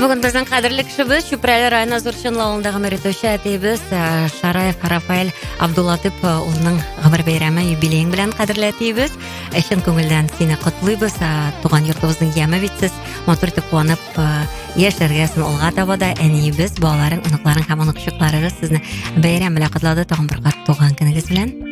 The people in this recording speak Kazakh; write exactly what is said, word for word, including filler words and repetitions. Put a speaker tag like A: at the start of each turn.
A: Бүгін біздің қадірлі кішібіз Шүпрәлі районы Зуршын ауылында ғымыр етуші әтейбіз Шараев Рафаэль Абдулатып ұлының ғымыр бейрамы юбилейін білән қадірлі әтейбіз. Әшін көңілден сені құтлыйбыз. Туған йұртыбыздың ямы бітсіз. Мотор тіп қуанып ешлергесін олға табада әнейбіз. Балаларың, ұнықларың, һәм ұнықшықларығыз сізні бейрам білә құтлады. Тоғын бір қат туған күнігіз білән.